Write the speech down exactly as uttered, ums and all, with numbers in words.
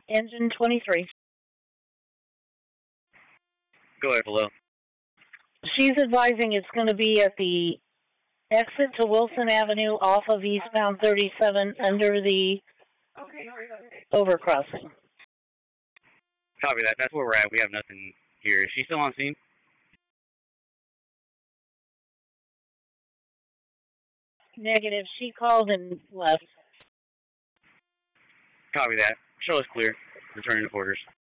Engine twenty-three. Go ahead, below. She's advising it's going to be at the exit to Wilson Avenue off of eastbound thirty-seven under the overcrossing. Copy that. That's where we're at. We have nothing here. Is she still on scene? Negative. She called and left. Copy that. Show us clear. Returning to quarters.